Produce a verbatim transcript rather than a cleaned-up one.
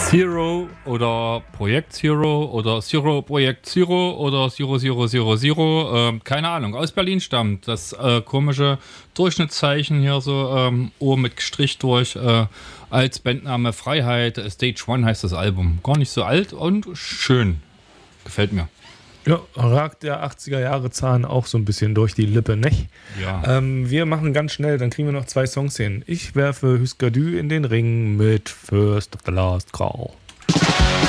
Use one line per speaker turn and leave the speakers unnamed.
Zero oder Projekt Zero oder Zero Projekt Zero oder Zero Zero Zero Zero, äh, keine Ahnung, aus Berlin stammt. Das äh, komische Durchschnittszeichen hier so ähm, oben mit Strich durch, äh, als Bandname Freiheit. Stage One heißt das Album. Gar nicht so alt und schön. Gefällt mir.
Ja, ragt der achtziger-Jahre-Zahn auch so ein bisschen durch die Lippe, nicht?
Ja.
Ähm, wir machen ganz schnell, dann kriegen wir noch zwei Songs hin. Ich werfe Husker Du in den Ring mit First of the Last Call.